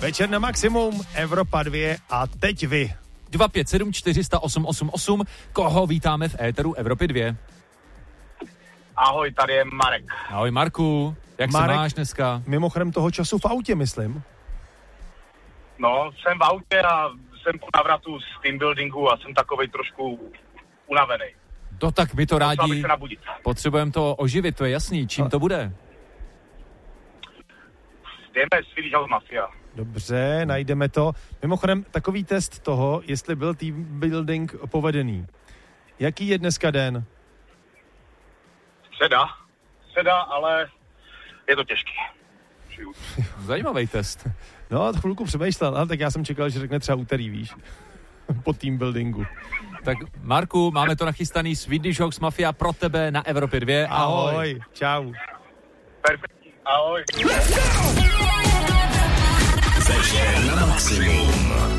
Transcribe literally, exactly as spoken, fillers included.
Večer na maximum, Evropa dva a teď vy. dva pět sedm čtyři nula osm osm osm. Koho vítáme v éteru Evropy dva? Ahoj, tady je Marek. Ahoj Marku, jak Marek, se máš dneska? Mimochodem toho času v autě, myslím. No, jsem v autě a jsem po návratu z teambuildingu a jsem takovej trošku unavený. To tak my to rádi potřebujeme to oživit, to je jasný. Čím to bude? Jdeme Swedish House Mafia. Dobře, najdeme to. Mimochodem, takový test toho, jestli byl team building povedený. Jaký je dneska den? Středa. Středa, ale je to těžký. Zajímavý test. No, to chvilku přemýšlel, ale tak já jsem čekal, že řekne třeba úterý, víš. Po team buildingu. Tak Marku, máme to nachystaný Swedish House Mafia pro tebe na Evropě dva. Ahoj. Ahoj, čau. Perfektní, ahoj. Večer na maximum.